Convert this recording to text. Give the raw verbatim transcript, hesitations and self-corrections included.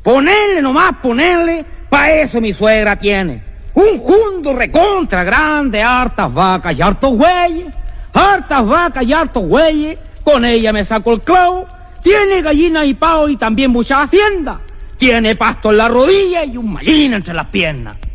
Ponerle nomás, ponerle, pa' eso mi suegra tiene. Un jundo recontra grande, hartas vacas y hartos güeyes, hartas vacas y hartos güeyes, con ella me saco el clavo. Tiene gallina y pavo y también mucha hacienda. Tiene pasto en la rodilla y un mallín entre las piernas.